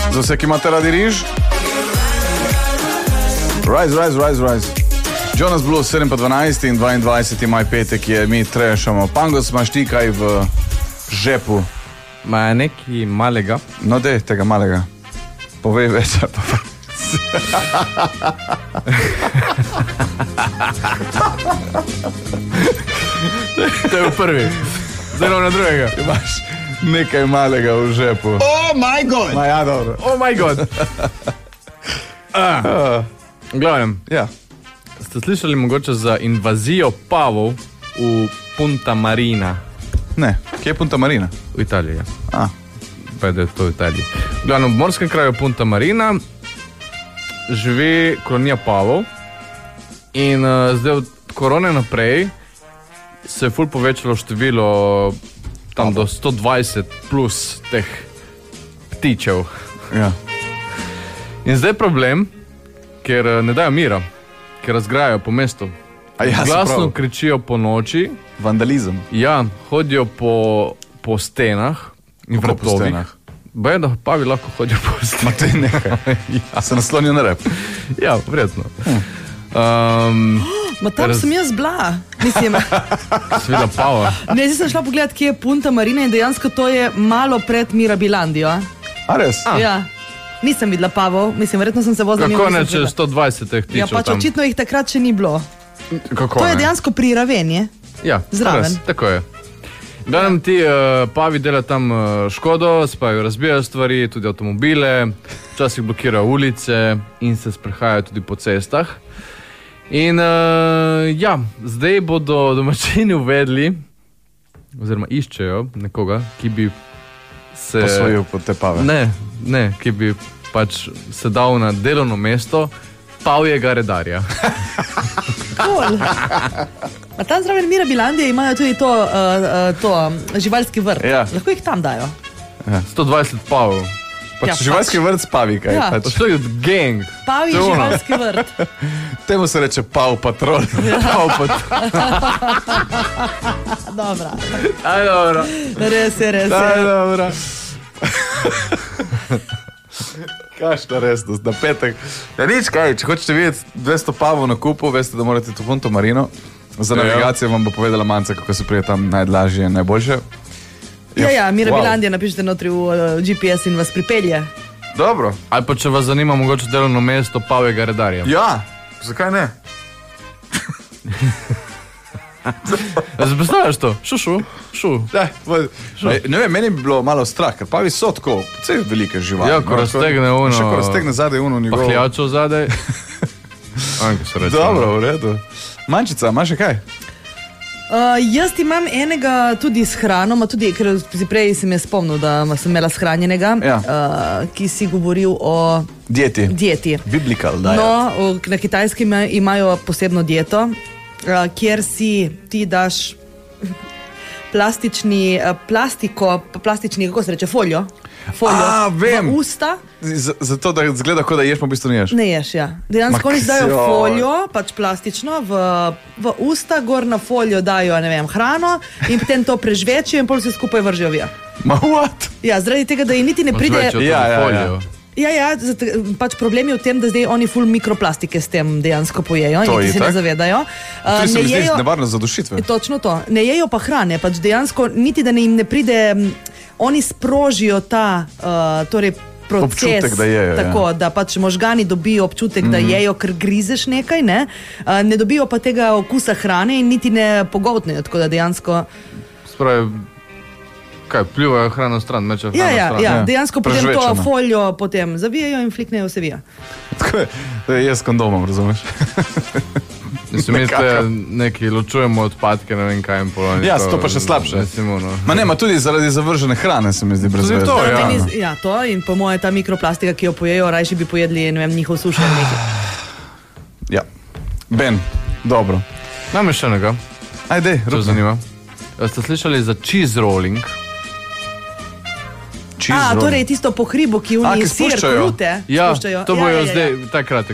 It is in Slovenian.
Za vse, ki imate radi riž. Rise. Jonas Blues, 7:12 in 22. maj petek je, mi trešamo. Pangos, imaš ti kaj v žepu? Ma nekaj malega. No dej, tega malega. Povej več. To je v prvi. Zelo na drugega. Imaš nekaj malega v žepu. Oh my god! Ma ja, dobro. Oh my god. Glavnem, Ja. ste slišali mogoče za invazijo pavov v Punta Marina Ne, kje je Punta Marina? v Italiji? A, Pa da je to v Italiji. Glavnem, v morskem kraju Punta Marina živi kolonija pavov in zdaj od korone naprej se je ful povečalo število tam do 120 plus teh ptičev. ja. In zdaj je problem, ker ne dajo mira, ker razgrajajo po mestu. A ja, se Glasno pravi. kričijo po noči, Vandalizem. ja, hodijo po stenah in Kako po vratovih. stenah? Baje, da pavi lahko hodijo po Ma stenah. to je nekaj. A se naslonijo na rep. Ja, vredno. Ma tam sem jaz bila. Mislim, Sveda pava. ne, zdaj sem šla pogledat, kje je Punta Marina in dejansko to je malo pred Mirabilandijo. A res? Ja. Nisem videla pavov, mislim, verjetno sem se vozila mimo. Kako ne, nisem če videla. 120 teh Ja, tičev pač tam? očitno jih takrat še ni bilo. Kako To je ne? dejansko pri Ravenji. Ja, zraven. res, tako je. Gledam, ti pavi delajo tam škodo, spajo, razbijajo stvari, tudi avtomobile, včasih blokirajo ulice in se sprehajajo tudi po cestah. In ja, zdaj bodo domačini uvedli, oziroma iščejo nekoga, ki bi se... Posvojil pod te pave. Ne, ki bi pač se dal na delovno mesto pavjega redarja. Cool. A tam zraven Mirabilandije imajo tudi to živalski vrt. Ja. Lahko jih tam dajo. 120 pavov. Pač Ja, živalski vrt spavi, kaj? Ja. Pač. To je gang. Pavi To je ono. živalski vrt. Temu se reče pav patrol. Dobra. Aj, dobro. Res je, res Aj, je. dobro. Kakšna resnost, na petek. Ja, nič kaj, če hočete videti 200 pavov na kupu, veste, da morate to Punto Marino. Za Ja. navigacijo vam bo povedala Manca, kako se prije tam najlažje in najboljše. Ja, Mirabilandija, napišite notri v GPS in vas pripelje. Dobro. Ali pa če vas zanima mogoče delovno mesto pavjega redarja. Ja, zakaj ne? Predstavljaš to? Šu. Ne vem, meni bi bilo malo strah, ker pavi so tako, precej velike živali. Ja, ko raztegne ono- Še ko raztegne zadaj uno njegovo. Pahljačo zadaj. Anko se reče. Dobro, v redu. Mančica, imaš še kaj? Jaz imam enega tudi s hrano, tudi, ker si prej sem jaz spomnil, da sem imela shranjenega, Ja. ki si govoril o Dieti. dieti. Biblical diet. No, na Kitajskem imajo posebno dieto, kjer si ti daš plastični, kako se reče, folio vem. v usta. Zato, da zgleda, kot da ješ, pa v bistvu ne ješ. Ne ješ, ja. Dejansko Ma oni dajo ksjo. folijo, pač plastično, v usta, gor na folijo dajo, ne vem, hrano in potem to prežvečijo in pol se skupaj vržejo vija. Ma what? Ja, zaradi tega, da ji niti ne pride. Pride. Ja. Ja, pač problem je v tem, da zdaj oni ful mikroplastike s tem dejansko pojejo To in je ti se ne itak. zavedajo. To se Ne mi zdi jejo- nevarno za dušitve. Točno to. Ne jejo pa hrane, pač dejansko niti da jim ne pride, oni sprožijo ta torej proces, Občutek, da jejo, tako, da pač možgani dobijo občutek, da jejo, ker grizeš nekaj, ne dobijo pa tega okusa hrane in niti ne pogoltnejo, tako da dejansko. Spravi, kaj, pljuvajo hrano stran, mečejo hrano stran. Ja, dejansko potem to Prežvečeno. folijo potem zavijajo in fliknejo se vija. Tako je, to je jaz s kondomom, razumeš? Mislim, mi te neki ločujemo odpadke, ne vem kaj in polo. Ja, to pa še slabše. Ma ne, ma tudi zaradi zavržene hrane se mi zdi brez Tudi veze. to, ja. Ja, to in po moje ta mikroplastika, ki jo pojejo, rajši bi pojedli, ne vem, njihov sušen nekaj. Ja. Ben, dobro. Imam še enega, Ajde, če vas zanima. Ste slišali za cheese rolling? Torej tisto po hribu, ki A, v ki njih sir spuščajo. krute. Ja, spuščajo. to bojo ja. zdaj takrat.